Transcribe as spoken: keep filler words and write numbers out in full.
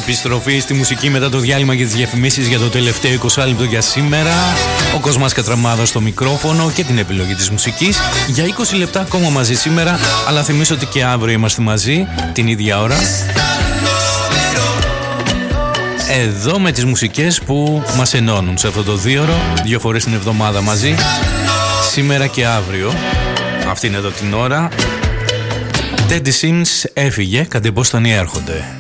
Επιστροφή στη μουσική μετά το διάλειμμα και τις διαφημίσεις για το τελευταίο είκοσι λεπτό για σήμερα. Ο Κοσμάς Κατραμάδος στο μικρόφωνο και την επιλογή της μουσικής. Για είκοσι λεπτά ακόμα μαζί σήμερα, αλλά θυμίσω ότι και αύριο είμαστε μαζί την ίδια ώρα. Εδώ με τις μουσικές που μας ενώνουν σε αυτό το δίωρο, δύο φορές την εβδομάδα μαζί. Σήμερα και αύριο. Αυτή είναι εδώ την ώρα. Teddy Sims έφυγε, κατ' εμπόστανοι έρχονται.